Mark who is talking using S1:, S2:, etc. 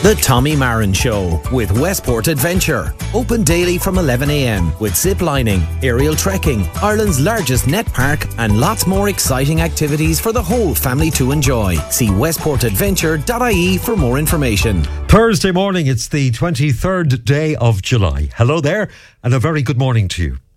S1: The Tommy Marin Show with Westport Adventure. Open daily from 11 a.m. with zip lining, aerial trekking, Ireland's largest net park, and lots more exciting activities for the whole family to enjoy. See westportadventure.ie for more information.
S2: Thursday morning, it's the 23rd day of July. Hello there, and a very good morning to you.